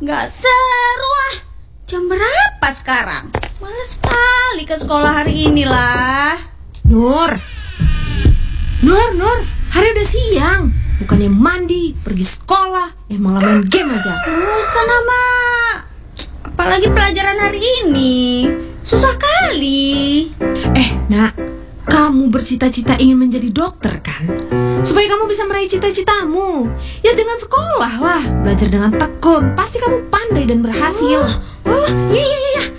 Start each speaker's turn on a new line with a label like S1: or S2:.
S1: Nggak seru ah. Jam berapa sekarang? Males sekali ke sekolah hari ini lah.
S2: Nur, hari udah siang. Bukannya mandi, pergi sekolah, malah main game aja.
S1: Bosan ama. Apalagi pelajaran hari ini. Susah kali.
S2: Nak, kamu bercita-cita ingin menjadi dokter kan? Supaya kamu bisa meraih cita-citamu. Ya dengan sekolah lah, belajar dengan tekun. Pasti kamu pandai dan berhasil.
S1: Iya.